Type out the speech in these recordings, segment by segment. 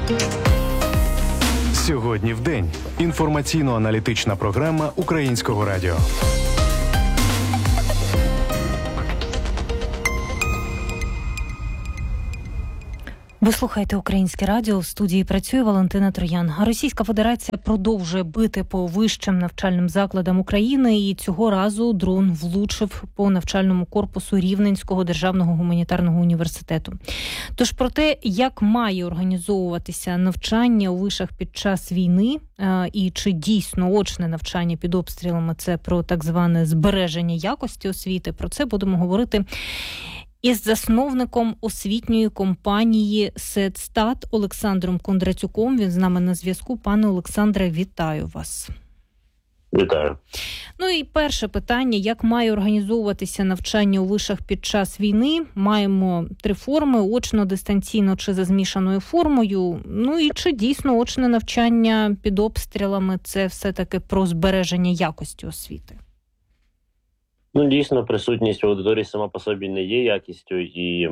Сьогодні в день. Інформаційно-аналітична програма Українського радіо. Ви слухаєте Українське радіо, в студії працює Валентина Троян. Російська Федерація продовжує бити по вищим навчальним закладам України, і цього разу дрон влучив по навчальному корпусу Рівненського державного гуманітарного університету. Тож про те, як має організовуватися навчання у вишах під час війни, і чи дійсно очне навчання під обстрілами – це про так зване збереження якості освіти, про це будемо говорити із засновником освітньої компанії «Сетстат» Олександром Кондратюком. Він з нами на зв'язку. Пане Олександре, вітаю вас. Вітаю. Ну і перше питання. Як має організовуватися навчання у вишах під час війни? Маємо 3 форми – очно, дистанційно чи за змішаною формою. Ну і чи дійсно очне навчання під обстрілами – це все-таки про збереження якості освіти? Ну, дійсно, присутність в аудиторії сама по собі не є якістю. І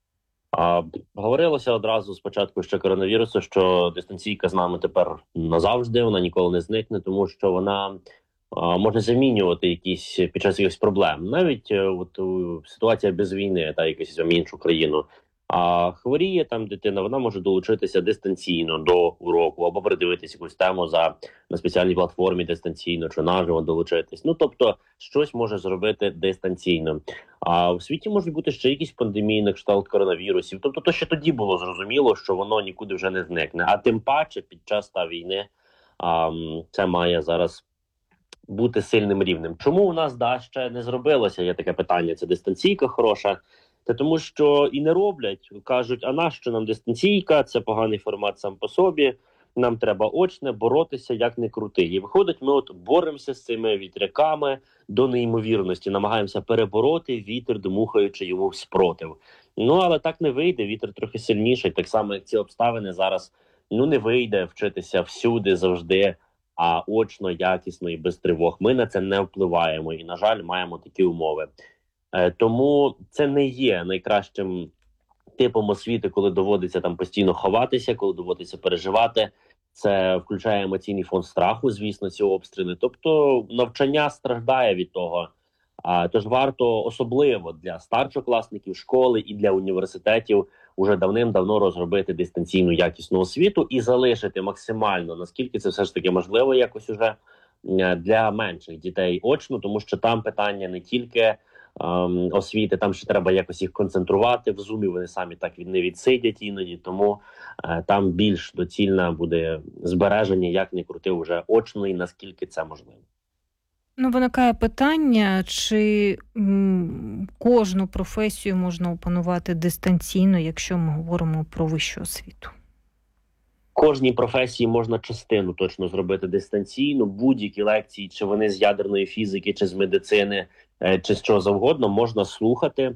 говорилося одразу спочатку ще коронавірусу, що дистанційка з нами тепер назавжди, вона ніколи не зникне, тому що вона може замінювати якісь під час якихось проблем. Навіть ситуація без війни, та якась іншу країну. А хворіє там дитина, вона може долучитися дистанційно до уроку або передивитися якусь тему на спеціальній платформі дистанційно чи наживо долучитись. Ну, тобто, щось може зробити дистанційно. А в світі можуть бути ще якісь пандемії на кшталт коронавірусів. Тобто, то ще тоді було зрозуміло, що воно нікуди вже не зникне. А тим паче під час війни це має зараз бути сильним рівнем. Чому у нас ще не зробилося? Є таке питання, це дистанційка хороша. Та тому що і не роблять, кажуть, а нащо нам дистанційка, це поганий формат сам по собі, нам треба очне, боротися як не крути. І виходить, ми боремося з цими вітряками до неймовірності, намагаємося перебороти вітер, дмухаючи йому в спротив. Ну, але так не вийде, вітер трохи сильніший, так само, як ці обставини зараз, не вийде вчитися всюди, завжди, а очно, якісно і без тривог. Ми на це не впливаємо і, на жаль, маємо такі умови. Тому це не є найкращим типом освіти, коли доводиться там постійно ховатися, коли доводиться переживати. Це включає емоційний фон страху, звісно, ці обстріли. Тобто навчання страждає від того. Тож варто особливо для старшокласників школи і для університетів уже давним-давно розробити дистанційну якісну освіту і залишити максимально, наскільки це все ж таки можливо, якось уже для менших дітей очно, тому що там питання не тільки освіти, там ще треба якось їх концентрувати в зумі, вони самі так не відсидять іноді, тому там більш доцільне буде збереження, як не крути, вже очно і наскільки це можливо. Ну, виникає питання, чи кожну професію можна опанувати дистанційно, якщо ми говоримо про вищу освіту? Кожній професії можна частину точно зробити дистанційно, будь-які лекції, чи вони з ядерної фізики, чи з медицини, чи з чого завгодно, можна слухати,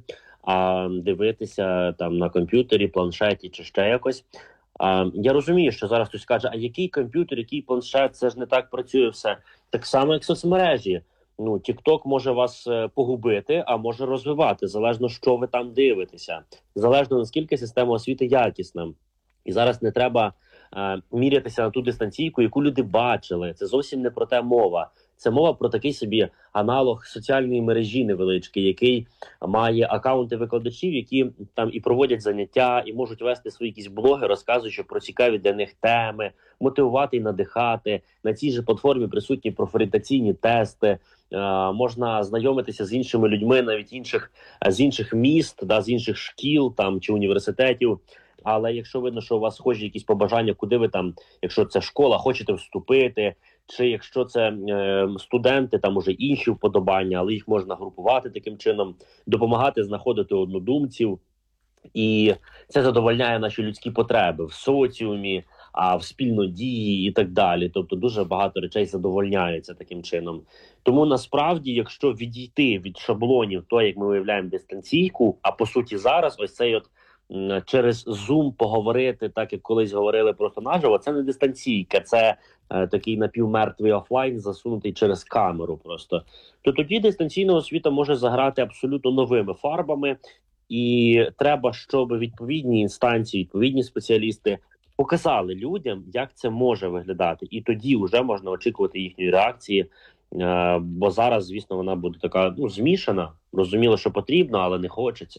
дивитися там на комп'ютері, планшеті чи ще якось. Я розумію, що зараз хтось каже, а який комп'ютер, який планшет, це ж не так працює все. Так само, як соцмережі. TikTok може вас погубити, а може розвивати, залежно, що ви там дивитеся. Залежно, наскільки система освіти якісна. І зараз не треба мірятися на ту дистанційку, яку люди бачили. Це зовсім не про те мова. Це мова про такий собі аналог соціальної мережі невеличкий, який має акаунти викладачів, які там і проводять заняття, і можуть вести свої якісь блоги, розказуючи про цікаві для них теми, мотивувати і надихати. На цій же платформі присутні профорієнтаційні тести, можна знайомитися з іншими людьми, навіть з інших міст, з інших шкіл там чи університетів. Але якщо видно, що у вас схожі якісь побажання, куди ви там, якщо це школа, хочете вступити, чи якщо це студенти, там уже інші вподобання, але їх можна групувати таким чином, допомагати знаходити однодумців. І це задовольняє наші людські потреби в соціумі, в спільнодії і так далі. Тобто дуже багато речей задовольняються таким чином. Тому насправді, якщо відійти від шаблонів того, як ми виявляємо дистанційку, а по суті зараз ось цей через Zoom поговорити, так як колись говорили просто наживо, це не дистанційка, це такий напівмертвий офлайн, засунутий через камеру просто. То тоді дистанційна освіта може заграти абсолютно новими фарбами, і треба, щоб відповідні інстанції, відповідні спеціалісти показали людям, як це може виглядати. І тоді вже можна очікувати їхньої реакції, бо зараз, звісно, вона буде така, змішана. Розуміло, що потрібно, але не хочеться.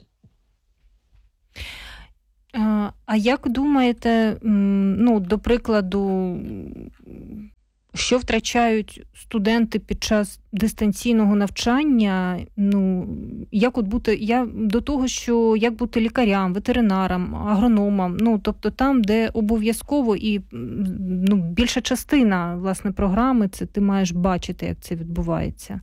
А як думаєте, до прикладу, що втрачають студенти під час дистанційного навчання? Як бути, я до того, що як бути лікарям, ветеринарам, агрономам, тобто там, де обов'язково і більша частина, власне, програми, це ти маєш бачити, як це відбувається.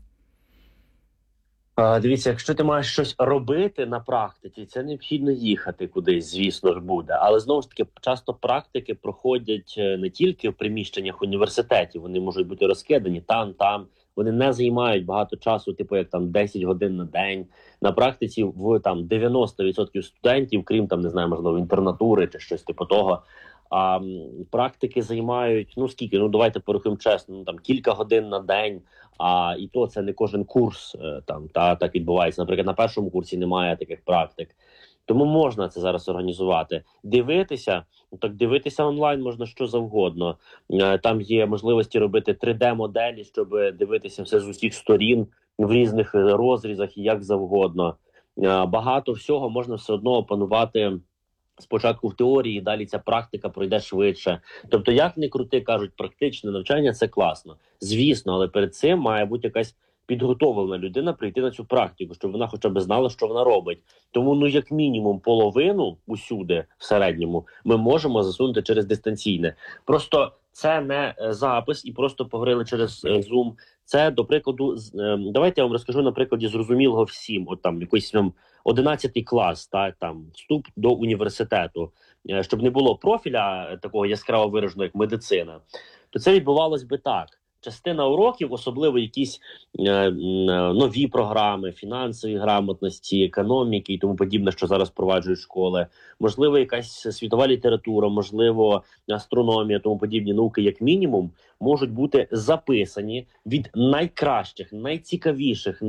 Дивіться, якщо ти маєш щось робити на практиці, це необхідно їхати кудись, звісно ж буде. Але, знову ж таки, часто практики проходять не тільки в приміщеннях університетів, вони можуть бути розкидані там. Вони не займають багато часу, як 10 годин на день. На практиці в 90% студентів, крім, можливо, інтернатури чи щось типу того, а практики займають, давайте порахуємо чесно, кілька годин на день, і то це не кожен курс так відбувається. Наприклад, на першому курсі немає таких практик. Тому можна це зараз організувати. Дивитися онлайн можна що завгодно. Там є можливості робити 3D-моделі, щоб дивитися все з усіх сторін, в різних розрізах і як завгодно. Багато всього можна все одно опанувати спочатку в теорії, далі ця практика пройде швидше. Тобто, як не крути, кажуть, практичне навчання – це класно. Звісно, але перед цим має бути якась підготовлена людина прийти на цю практику, щоб вона хоча б знала, що вона робить. Тому, як мінімум, половину усюди, в середньому, ми можемо засунути через дистанційне. Просто це не запис і просто поговорили через Zoom. Це, до прикладу, давайте я вам розкажу на прикладі зрозумілого всім. Якийсь 11 клас, вступ до університету. Щоб не було профіля такого яскраво вираженого, як медицина, то це відбувалось би так. Частина уроків, особливо якісь нові програми, фінансові грамотності, економіки і тому подібне, що зараз впроваджують школи, можливо, якась світова література, можливо, астрономія, тому подібні науки, як мінімум, можуть бути записані від найкращих, найцікавіших,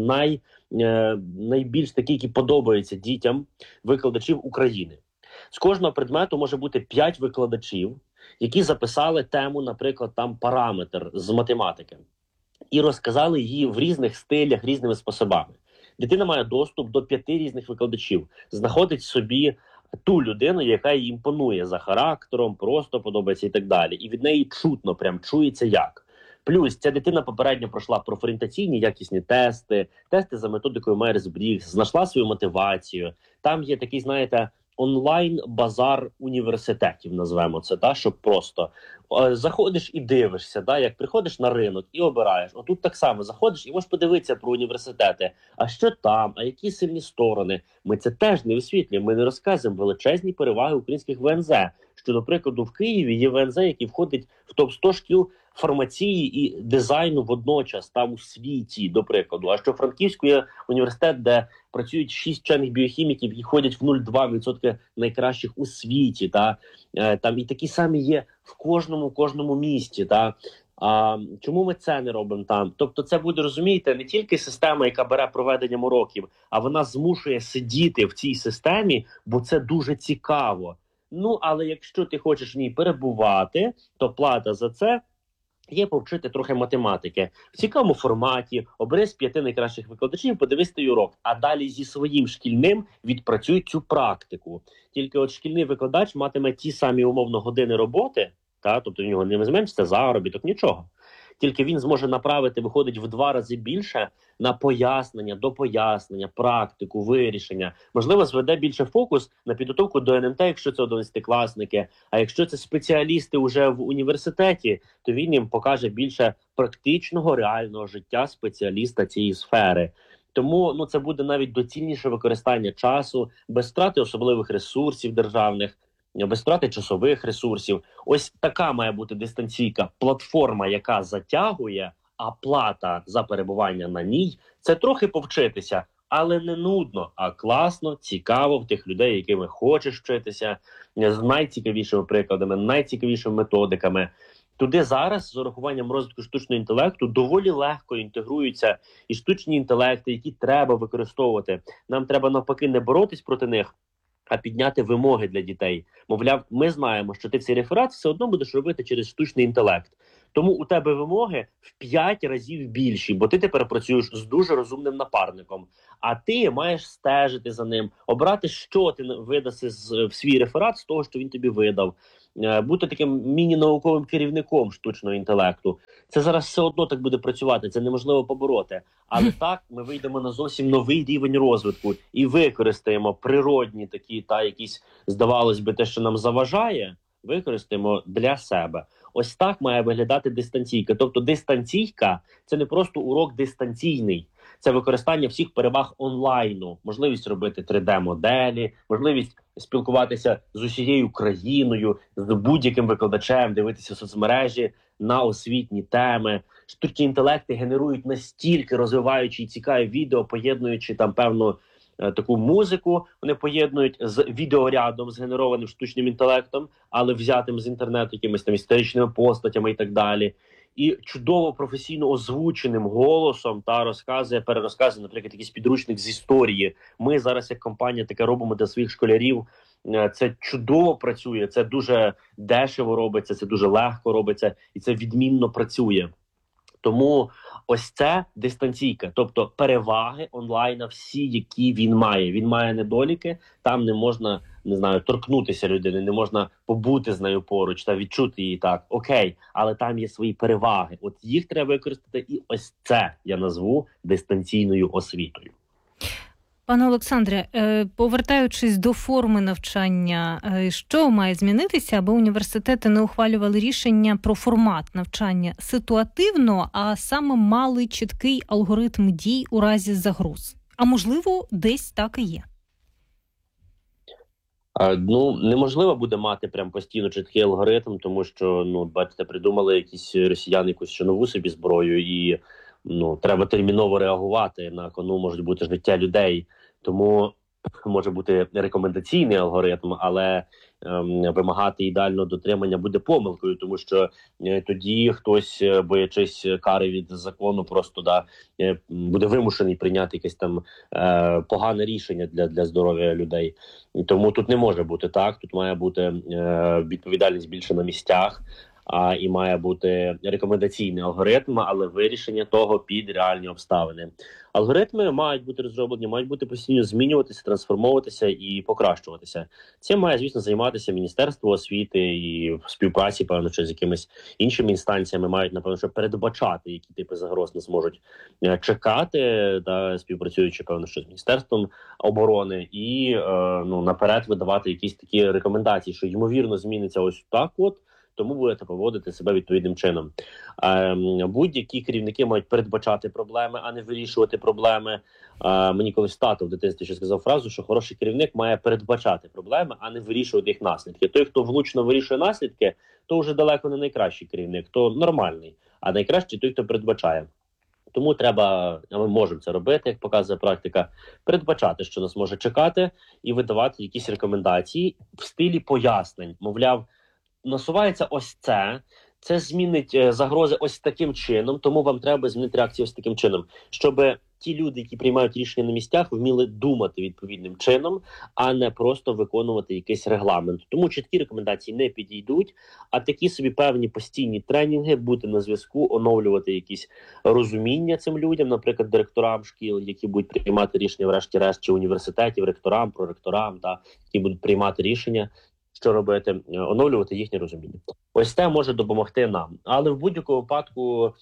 найбільш такі, які подобаються дітям, викладачів України. З кожного предмету може бути 5 викладачів, які записали тему, наприклад, параметр з математики, і розказали її в різних стилях, різними способами. Дитина має доступ до 5 різних викладачів, знаходить собі ту людину, яка їй імпонує за характером, просто подобається і так далі. І від неї чутно, прям чується як. Плюс ця дитина попередньо пройшла профорієнтаційні якісні тести за методикою Майерс-Бріггс, знайшла свою мотивацію. Там є такий, онлайн-базар університетів, назвемо це, щоб просто заходиш і дивишся, як приходиш на ринок і обираєш. Отут так само заходиш і можеш подивитися про університети. А що там, а які сильні сторони? Ми це теж не висвітлюємо, ми не розказуємо величезні переваги українських ВНЗ. Що, до прикладу, в Києві є ВНЗ, який входить в топ-100 шкіл фармації і дизайну водночас там у світі, до прикладу. А що в Франківську є університет, де працюють 6 вчених біохіміків, які ходять в 0,2% найкращих у світі. Там і такі самі є в кожному місті. Чому ми це не робимо там? Тобто це буде, розумієте, не тільки система, яка бере проведенням уроків, а вона змушує сидіти в цій системі, бо це дуже цікаво. Але якщо ти хочеш в ній перебувати, то плата за це є повчити трохи математики. В цікавому форматі, обери з 5 найкращих викладачів, подивись той урок, а далі зі своїм шкільним відпрацюй цю практику. Тільки шкільний викладач матиме ті самі умовно години роботи, тобто в нього не зменшиться заробіток, нічого. Тільки він зможе направити, виходить, в 2 рази більше на пояснення, допояснення, практику, вирішення. Можливо, зведе більше фокус на підготовку до НМТ, якщо це 11-класники. А якщо це спеціалісти вже в університеті, то він їм покаже більше практичного, реального життя спеціаліста цієї сфери. Тому це буде навіть доцільніше використання часу, без втрати особливих ресурсів державних, без втрати часових ресурсів. Ось така має бути дистанційка, платформа, яка затягує, а плата за перебування на ній – це трохи повчитися, але не нудно, а класно, цікаво в тих людей, якими хочеш вчитися, з найцікавішими прикладами, найцікавішими методиками. Туди зараз, з урахуванням розвитку штучного інтелекту, доволі легко інтегруються і штучні інтелекти, які треба використовувати. Нам треба навпаки не боротись проти них, а підняти вимоги для дітей. Мовляв, ми знаємо, що ти цей реферат все одно будеш робити через штучний інтелект. Тому у тебе вимоги в 5 разів більші, бо ти тепер працюєш з дуже розумним напарником. А ти маєш стежити за ним, обрати, що ти видаси в свій реферат з того, що він тобі видав. Бути таким міні-науковим керівником штучного інтелекту. Це зараз все одно так буде працювати, це неможливо побороти. Але так ми вийдемо на зовсім новий рівень розвитку і використаємо природні такі, якісь, здавалось би, те, що нам заважає, використаємо для себе. Ось так має виглядати дистанційка. Тобто дистанційка – це не просто урок дистанційний. Це використання всіх переваг онлайну, можливість робити 3D-моделі, можливість спілкуватися з усією країною, з будь-яким викладачем, дивитися соцмережі на освітні теми. Штучні інтелекти генерують настільки розвиваючі і цікаві відео, поєднуючи там певну таку музику, вони поєднують з відеорядом, згенерованим штучним інтелектом, але взятим з інтернету якимись там історичними постатями і так далі. І чудово професійно озвученим голосом перерозказує, наприклад, якийсь підручник з історії. Ми зараз, як компанія, таке робимо для своїх школярів. Це чудово працює, це дуже дешево робиться, це дуже легко робиться і це відмінно працює. Тому ось це дистанційка, тобто переваги онлайна всі, які він має. Він має недоліки, там не можна, торкнутися людини, не можна побути з нею поруч та відчути її так. Окей, але там є свої переваги. От їх треба використати, і ось це я назву дистанційною освітою. Пане Олександре, повертаючись до форми навчання, що має змінитися, аби університети не ухвалювали рішення про формат навчання ситуативно, а саме мали чіткий алгоритм дій у разі загроз? А можливо, десь так і є? Неможливо буде мати прям постійно чіткий алгоритм, тому що, бачите, придумали якісь росіяни якусь ще нову собі зброю і треба терміново реагувати, на кону можуть бути життя людей. Тому може бути рекомендаційний алгоритм, але вимагати ідеального дотримання буде помилкою, тому що тоді хтось, боячись кари від закону, просто буде вимушений прийняти якесь там погане рішення для здоров'я людей. Тому тут не може бути так, тут має бути відповідальність більше на місцях, і має бути рекомендаційний алгоритм, але вирішення того під реальні обставини. Алгоритми мають бути розроблені, мають бути постійно змінюватися, трансформовуватися і покращуватися. Цим має, звісно, займатися Міністерство освіти і в співпраці, певно, чи з якимись іншими інстанціями мають, напевно, що передбачати, які типи загроз нас можуть чекати, співпрацюючи, певно, що з Міністерством оборони і наперед видавати якісь такі рекомендації, що ймовірно зміниться ось так тому будете поводити себе відповідним чином. Будь-які керівники мають передбачати проблеми, а не вирішувати проблеми. Мені колись тато в дитинстві ще сказав фразу, що хороший керівник має передбачати проблеми, а не вирішувати їх наслідки. Той, хто влучно вирішує наслідки, то вже далеко не найкращий керівник, то нормальний, а найкращий той, хто передбачає. Тому ми можемо це робити, як показує практика, передбачати, що нас може чекати, і видавати якісь рекомендації в стилі пояснень. Мовляв, насувається ось це змінить загрози ось таким чином, тому вам треба змінити реакцію ось таким чином, щоб ті люди, які приймають рішення на місцях, вміли думати відповідним чином, а не просто виконувати якийсь регламент. Тому чіткі рекомендації не підійдуть, а такі собі певні постійні тренінги, бути на зв'язку, оновлювати якісь розуміння цим людям, наприклад, директорам шкіл, які будуть приймати рішення врешті-решт, чи університетів, ректорам, проректорам, які будуть приймати рішення, що робити, оновлювати їхнє розуміння. Ось це може допомогти нам. Але в будь-якому випадку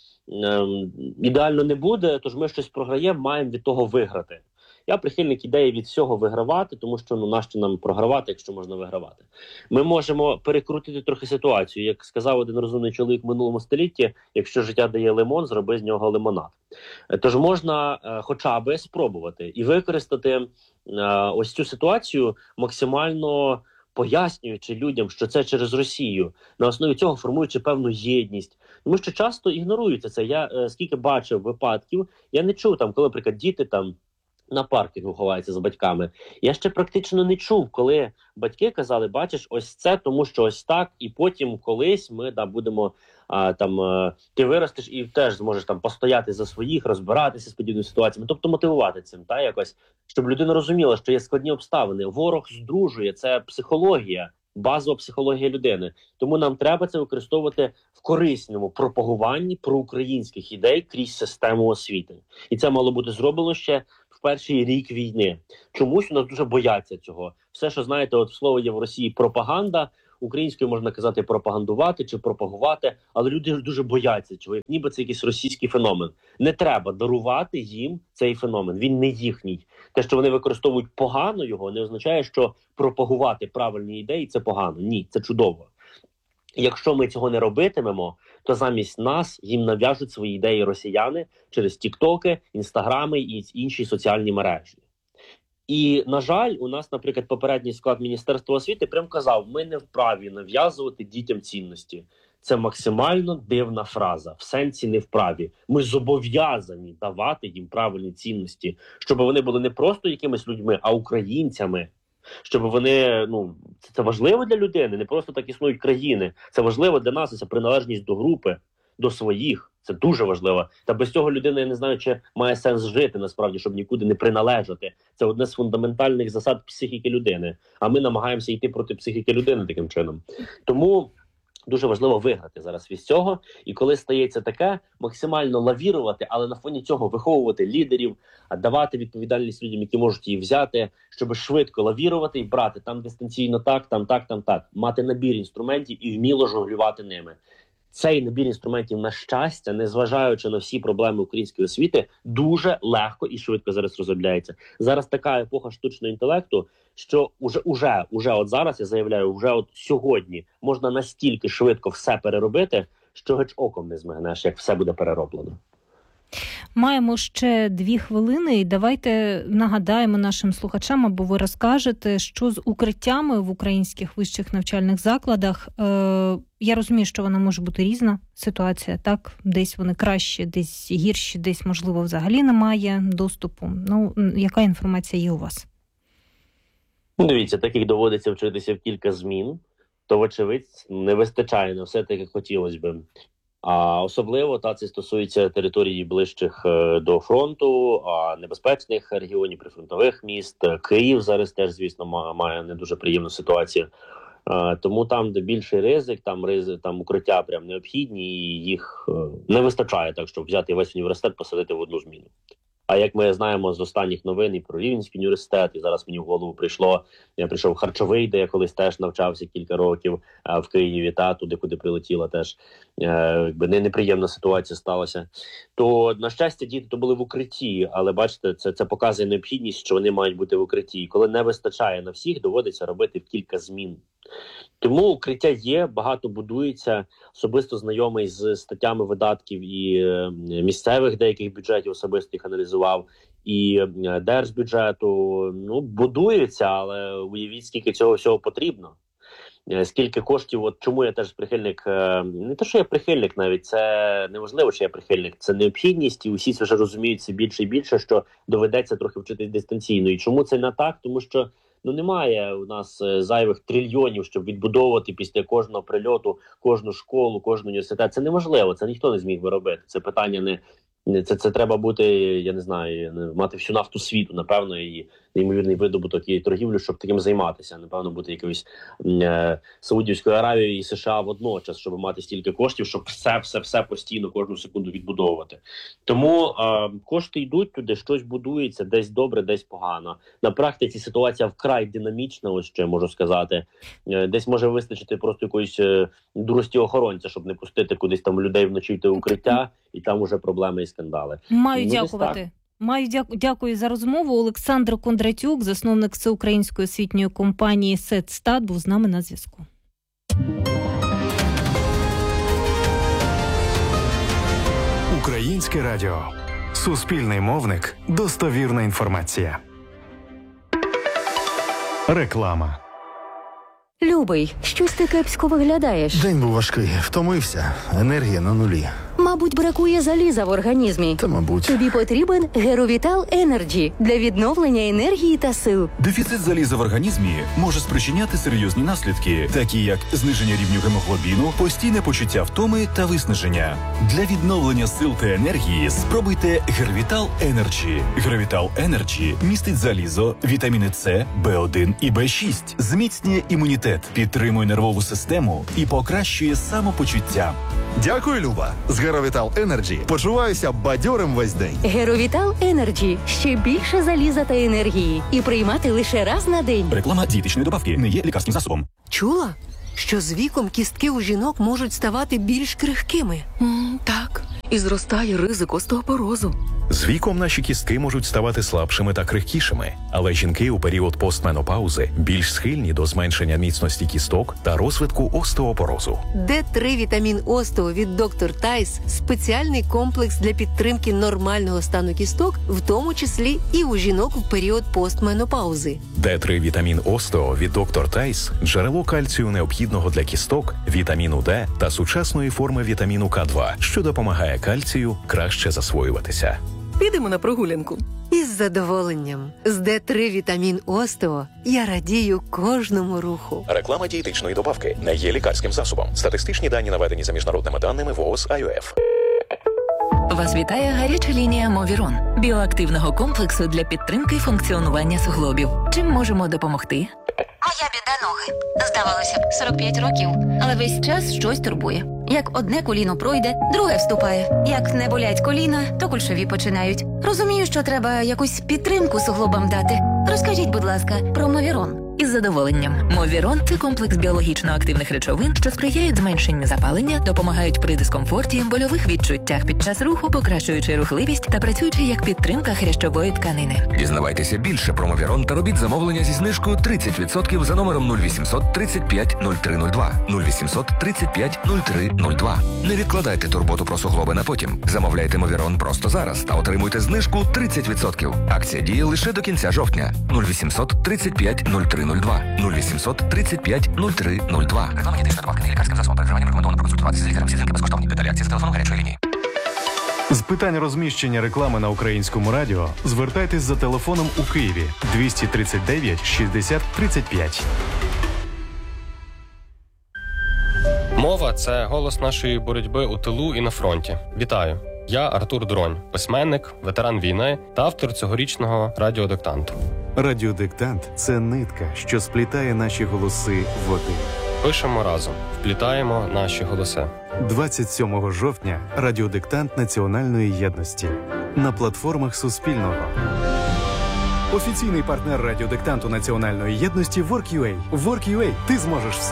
ідеально не буде, тож ми щось програємо, маємо від того виграти. Я прихильник ідеї від всього вигравати, тому що нащо нам програвати, якщо можна вигравати. Ми можемо перекрутити трохи ситуацію. Як сказав один розумний чоловік в минулому столітті, якщо життя дає лимон, зроби з нього лимонад. Тож можна хоча б спробувати і використати ось цю ситуацію максимально пояснюючи людям, що це через Росію, на основі цього формуючи певну єдність. Тому що часто ігнорується це. Я скільки бачив випадків, я не чув, коли, наприклад, діти на паркінгу ховається з батьками. Я ще практично не чув, коли батьки казали, бачиш, ось це, тому що ось так, і потім колись ми будемо, ти виростеш і теж зможеш там постояти за своїх, розбиратися з подібними ситуаціями, тобто мотивувати цим, якось, щоб людина розуміла, що є складні обставини. Ворог здружує, це психологія, базова психологія людини. Тому нам треба це використовувати в корисному пропагуванні проукраїнських ідей крізь систему освіти. І це мало бути зроблено ще в перший рік війни. Чомусь у нас дуже бояться цього. Все, що, знаєте, от слово є в Росії пропаганда, українською можна казати пропагандувати чи пропагувати, але люди дуже бояться цього, як ніби це якийсь російський феномен. Не треба дарувати їм цей феномен, він не їхній. Те, що вони використовують погано його, не означає, що пропагувати правильні ідеї – це погано. Ні, це чудово. Якщо ми цього не робитимемо, то замість нас їм нав'яжуть свої ідеї росіяни через тіктоки, інстаграми і інші соціальні мережі. І, на жаль, у нас, наприклад, попередній склад Міністерства освіти прям казав, ми не вправі нав'язувати дітям цінності. Це максимально дивна фраза. В сенсі не вправі. Ми зобов'язані давати їм правильні цінності, щоб вони були не просто якимись людьми, а українцями. Щоб вони, це важливо для людини, не просто так існують країни. Це важливо для нас, це приналежність до групи, до своїх. Це дуже важливо. Та без цього людина, я не знаю, чи має сенс жити, насправді, щоб нікуди не приналежати. Це одне з фундаментальних засад психіки людини. А ми намагаємося йти проти психіки людини таким чином. Тому дуже важливо виграти зараз від цього. І коли стається таке, максимально лавірувати, але на фоні цього виховувати лідерів, давати відповідальність людям, які можуть її взяти, щоб швидко лавірувати і брати там дистанційно так, там так, там так. Мати набір інструментів і вміло жонглювати ними. Цей набір інструментів, на щастя, незважаючи на всі проблеми української освіти, дуже легко і швидко зараз розробляється. Зараз така епоха штучного інтелекту, що уже от зараз, я заявляю, вже от сьогодні можна настільки швидко все переробити, що геть оком не змигнеш, як все буде перероблено. Маємо ще 2 хвилини, і давайте нагадаємо нашим слухачам, або ви розкажете, що з укриттями в українських вищих навчальних закладах. Я розумію, що вона може бути різна ситуація, так? Десь вони кращі, десь гірші, десь, можливо, взагалі немає доступу. Яка інформація є у вас? Дивіться, таких доводиться вчитися в кілька змін, то, вочевидь, не вистачає на все так, як хотілося б. А особливо це стосується території ближчих до фронту, небезпечних регіонів, прифронтових міст. Київ зараз теж, звісно, має не дуже приємну ситуацію. Тому там, де більший ризик, там укриття прям необхідні, і їх не вистачає так, щоб взяти весь університет, посадити в одну зміну. А як ми знаємо з останніх новин і про Рівненський університет, і зараз мені в голову я прийшов Харчовий, де я колись теж навчався кілька років, в Києві, туди, куди прилетіла теж, неприємна ситуація сталася. То, на щастя, діти то були в укритті, але, бачите, це показує необхідність, що вони мають бути в укритті. І коли не вистачає на всіх, доводиться робити в кілька змін. Тому укриття є, багато будується, особисто знайомий з статтями видатків і місцевих деяких бюджетів, особисто їх аналізував, і держбюджету, будується, але уявіть, скільки цього всього потрібно. Скільки коштів, чому я теж прихильник, не те, що я прихильник навіть, це неважливо, що я прихильник, це необхідність, і усі вже розуміють все більше і більше, що доведеться трохи вчитись дистанційно. І чому це не так? Тому що немає у нас зайвих трильйонів, щоб відбудовувати після кожного прильоту, кожну школу, кожен університет. Це неможливо, це ніхто не зміг би робити. Це питання не... Це треба бути, я не знаю, мати всю нафту світу, напевно, і неймовірний видобуток і торгівлю, щоб таким займатися. Напевно, бути якоюсь Саудівською Аравією і США водночас, щоб мати стільки коштів, щоб все постійно, кожну секунду відбудовувати. Тому кошти йдуть туди, щось будується, десь добре, десь погано. На практиці ситуація вкрай динамічна, ось що я можу сказати. Десь може вистачити просто якоїсь дурості охоронця, щоб не пустити кудись там людей вночі в те укриття, і там уже проблеми і скандали. Дякую за розмову. Олександр Кондратюк, засновник всеукраїнської освітньої компанії СЕТ-СТАТ, був з нами на зв'язку. Українське радіо. Суспільний мовник. Достовірна інформація. Реклама. Любий, щось ти кепсько виглядаєш. День був важкий, втомився, енергія на нулі. Мабуть, бракує заліза в організмі. Та, мабуть. Тобі потрібен Геровітал Енерджі для відновлення енергії та сил. Дефіцит заліза в організмі може спричиняти серйозні наслідки, такі як зниження рівню гемоглобіну, постійне почуття втоми та виснаження. Для відновлення сил та енергії спробуйте Геровітал Енерджі. Геровітал Енерджі містить залізо, вітаміни С, В1 і В6, зміцнює імунітет, підтримує нервову систему і покращує самопочуття. Дякую, Люба. З Геровітал Енерджі почуваюся бадьорим весь день. Геровітал Енерджі – ще більше заліза та енергії. І приймати лише раз на день. Реклама дієтичної добавки не є лікарським засобом. Чула, що з віком кістки у жінок можуть ставати більш крихкими? Так, і зростає ризик остеопорозу. З віком наші кістки можуть ставати слабшими та крихкішими, але жінки у період постменопаузи більш схильні до зменшення міцності кісток та розвитку остеопорозу. Д3 вітамін Остео від Доктор Тайс – спеціальний комплекс для підтримки нормального стану кісток, в тому числі і у жінок в період постменопаузи. Д3 вітамін Остео від Доктор Тайс – джерело кальцію необхідного для кісток, вітаміну Д та сучасної форми вітаміну К2, що допомагає кальцію краще засвоюватися. Підемо на прогулянку. Із задоволенням. З Д3 вітамін Остео я радію кожному руху. Реклама дієтичної добавки не є лікарським засобом. Статистичні дані наведені за міжнародними даними ВООЗ АЮФ. Вас вітає гаряча лінія Мовірон – біоактивного комплексу для підтримки функціонування суглобів. Чим можемо допомогти? Моя біда – ноги. Здавалося б, 45 років, але весь час щось турбує. Як одне коліно пройде, друге вступає. Як не болять коліна, то кульшові починають. Розумію, що треба якусь підтримку суглобам дати. Розкажіть, будь ласка, про Мовірон. Із задоволенням. Мовірон – це комплекс біологічно активних речовин, що сприяють зменшенню запалення, допомагають при дискомфорті, больових відчуттях під час руху, покращуючи рухливість та працюючи як підтримка хрящової тканини. Дізнавайтеся більше про Мовірон та робіть замовлення зі знижкою 30% за номером 0800 35 0302. 0800 35 0302. Не відкладайте турботу про суглоби на потім. Замовляйте Мовірон просто зараз та отримуйте знижку 30%. Акція діє лише до кінця жовтня. 0800 35 0302. 0800 35 0302. Реклама дієтичної добавки не лікарським засобом. При вживанні рекомендовано проконсультуватися з лікарем. Всі зінки безкоштовні. Деталі акції за телефоном гарячої лінії. З питань розміщення реклами на Українському радіо звертайтесь за телефоном у Києві 239 60 35. Мова – це голос нашої боротьби у тилу і на фронті. Вітаю! Я Артур Дронь, письменник, ветеран війни та автор цьогорічного радіодиктанту. Радіодиктант – це нитка, що сплітає наші голоси в один. Пишемо разом, вплітаємо наші голоси. 27 жовтня радіодиктант Національної єдності на платформах Суспільного. Офіційний партнер радіодиктанту Національної єдності Work.ua. Work.ua – ти зможеш все.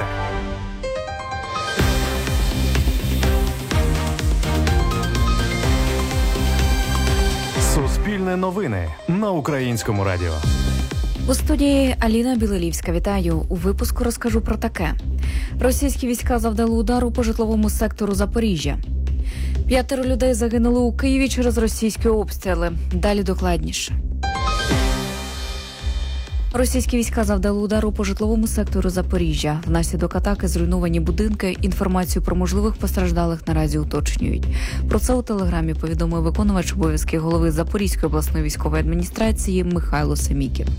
Суспільне новини на Українському радіо. У студії Аліна Білелівська. Вітаю. У випуску розкажу про таке. Російські війська завдали удару по житловому сектору Запоріжжя. 5 людей загинули у Києві через російські обстріли. Далі докладніше. Російські війська завдали удару по житловому сектору Запоріжжя. Внаслідок атаки зруйновані будинки. Інформацію про можливих постраждалих наразі уточнюють. Про це у Телеграмі повідомив виконувач обов'язків голови Запорізької обласної військової адміністрації Михайло Семікін.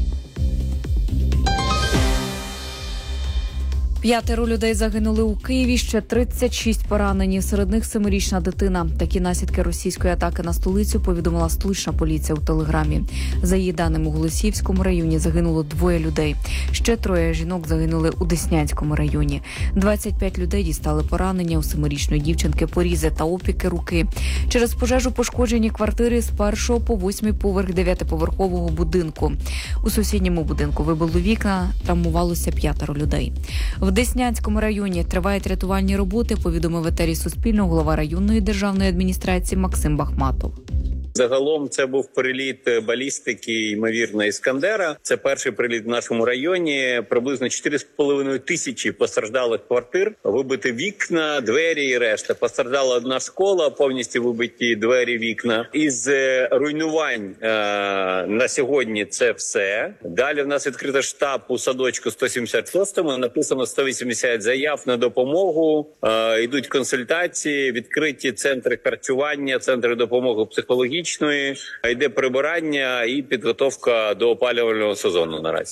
5 людей загинули у Києві, ще 36 поранені. Серед них 7-річна дитина. Такі наслідки російської атаки на столицю повідомила столична поліція у Телеграмі. За її даними, у Голосіївському районі загинуло 2 людей. Ще 3 жінок загинули у Деснянському районі. 25 людей дістали поранення. У 7-річної дівчинки порізи та опіки руки. Через пожежу пошкоджені квартири з 1 по 8 поверх 9-поверхового будинку. У сусідньому будинку вибило вікна, травмувалося 5 людей. В Деснянському районі тривають рятувальні роботи, повідомив в етері Суспільного голова районної державної адміністрації Максим Бахматов. Загалом це був приліт балістики, ймовірно, Іскандера. Це перший приліт в нашому районі. Приблизно 4,5 тисячі постраждалих квартир, вибиті вікна, двері і решта. Постраждала одна школа, повністю вибиті двері, вікна. Із руйнувань на сьогодні це все. Далі в нас відкрито штаб у садочку 176-му. Написано 180 заяв на допомогу. Йдуть консультації, відкриті центри харчування, центри допомоги психологічної. Йде прибирання і підготовка до опалювального сезону наразі.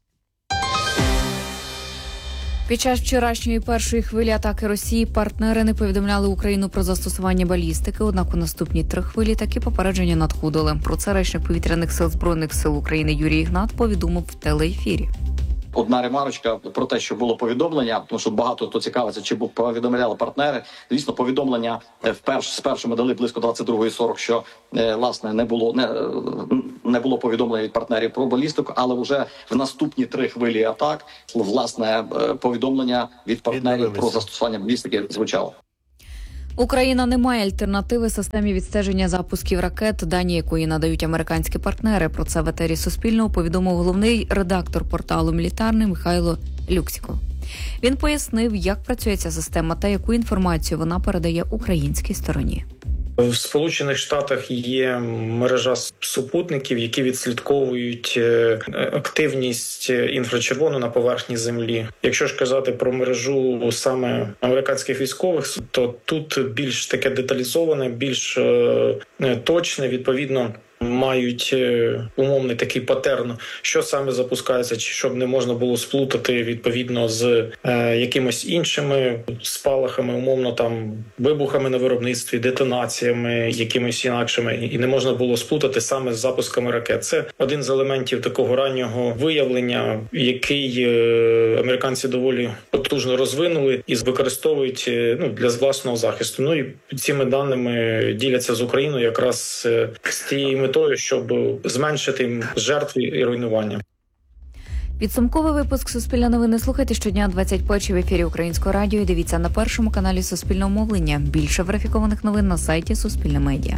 Під час вчорашньої першої хвилі атаки Росії партнери не повідомляли Україну про застосування балістики, однак у наступні 3 хвилі такі попередження надходили. Про це речник повітряних сил Збройних сил України Юрій Ігнат повідомив в телеефірі. Одна ремарочка про те, що було повідомлення, тому що багато хто цікавиться, чи повідомляли партнери. Звісно, повідомлення спершу ми дали близько 22:40, що власне не було повідомлення від партнерів про балістику, але вже в наступні 3 хвилі атак власне повідомлення від партнерів про застосування балістики звучало. Україна не має альтернативи системі відстеження запусків ракет, дані якої надають американські партнери. Про це в етері Суспільного повідомив головний редактор порталу «Мілітарний» Михайло Люксіко. Він пояснив, як працює ця система та яку інформацію вона передає українській стороні. В Сполучених Штатах є мережа супутників, які відслідковують активність інфрачервону на поверхні Землі. Якщо ж казати про мережу саме американських військових, то тут більш таке деталізоване, більш точне, відповідно, мають умовний такий патерн, що саме запускається, чи щоб не можна було сплутати відповідно з якимось іншими спалахами, умовно там вибухами на виробництві, детонаціями, якимись інакшими, і не можна було сплутати саме з запусками ракет. Це один з елементів такого раннього виявлення, який американці доволі потужно розвинули і використовують для власного захисту. І цими даними діляться з Україною якраз з тією метою, щоб зменшити жертв і руйнування. Підсумковий випуск «Суспільне новини» слухайте щодня 21-й в ефірі Українського радіо і дивіться на першому каналі Суспільного мовлення. Більше верифікованих новин на сайті Суспільне медіа.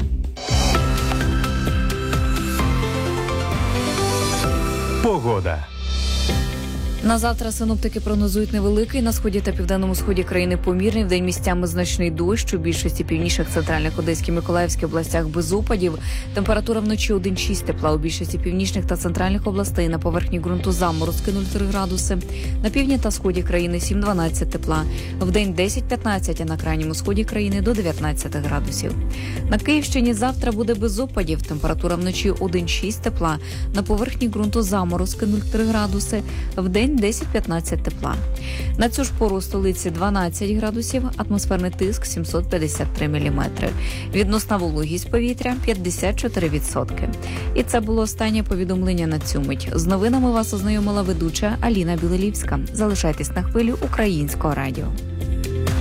Погода. На завтра синоптики прогнозують невеликий на сході та південному сході країни помірний, вдень місцями значний дощ, у більшості північних, центральних, Одеській, Миколаївській областях без опадів. Температура вночі 1,6 тепла, у більшості північних та центральних областей, на поверхні ґрунту заморозки 0,3 градуси, на півдні та сході країни 7-12 тепла, вдень 10-15, а на крайньому сході країни до 19 градусів. На Київщині завтра буде без опадів, температура вночі 1,6 тепла, на поверхні ґрунту заморозки 0,3 градуси, вдень 10-15 тепла. На цю ж пору у столиці 12 градусів, атмосферний тиск 753 міліметри. Відносна вологість повітря 54%. І це було останнє повідомлення на цю мить. З новинами вас ознайомила ведуча Аліна Білелівська. Залишайтесь на хвилі Українського радіо.